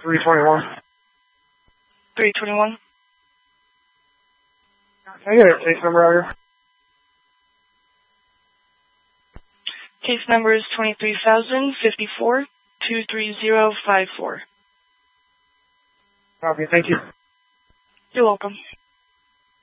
321. 321. Can I get a case number out here? Case number is 23,054 23054. Copy, thank you. You're welcome.